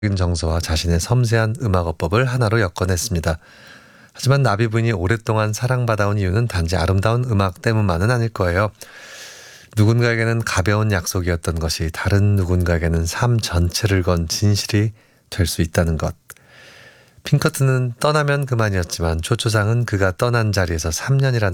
정서와 자신의 섬세한 음악어법을 하나로 엮어냈습니다. 하지만 나비 부인이 오랫동안 사랑받아온 이유는 단지 아름다운 음악 때문만은 아닐 거예요. 누군가에게는 가벼운 약속이었던 것이 다른 누군가에게는 삶 전체를 건 진실이 될 수 있다는 것. 핑커트는 떠나면 그만이었지만 초초상은 그가 떠난 자리에서 3년이라는